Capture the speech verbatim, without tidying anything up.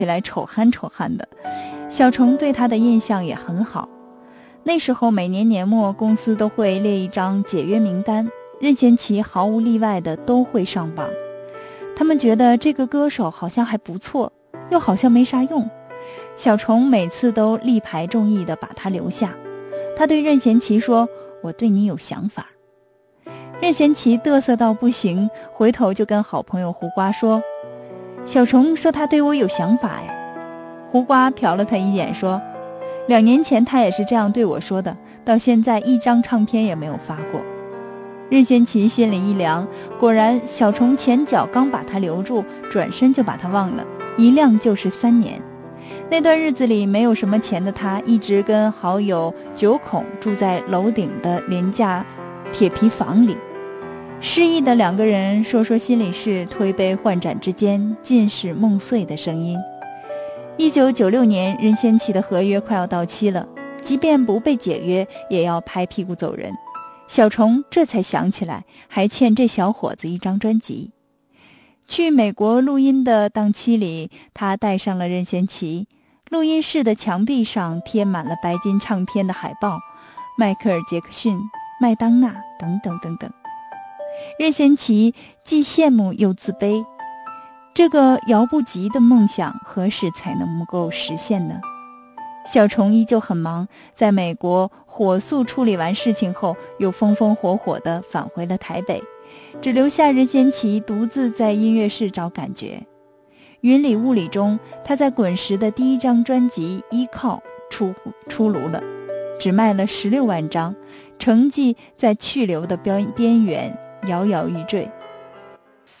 起来丑憨丑憨的。小虫对他的印象也很好。那时候每年年末公司都会列一张解约名单，任贤齐毫无例外的都会上榜。他们觉得这个歌手好像还不错，又好像没啥用。小虫每次都力排众议的把他留下。他对任贤齐说，我对你有想法。任贤齐嘚瑟到不行，回头就跟好朋友胡瓜说，小虫说他对我有想法哎。胡瓜瞟了他一眼说，两年前他也是这样对我说的，到现在一张唱片也没有发过。任贤齐心里一凉，果然小虫前脚刚把他留住，转身就把他忘了，一晾就是三年。那段日子里没有什么钱的他，一直跟好友九孔住在楼顶的廉价铁皮房里，失意的两个人说说心里事，推杯换盏之间尽是梦碎的声音。一九九六年任贤齐的合约快要到期了，即便不被解约也要拍屁股走人。小虫这才想起来还欠这小伙子一张专辑。去美国录音的档期里，他带上了任贤齐。录音室的墙壁上贴满了白金唱片的海报，迈克尔·杰克逊、麦当娜等等等等。任贤齐既羡慕又自卑，这个遥不及的梦想何时才能够实现呢？小虫依旧很忙，在美国火速处理完事情后，又风风火火地返回了台北，只留下任贤齐独自在音乐室找感觉。云里雾里中，他在滚石的第一张专辑《依靠》出出炉了，只卖了十六万张，成绩在去留的边边缘摇摇欲坠。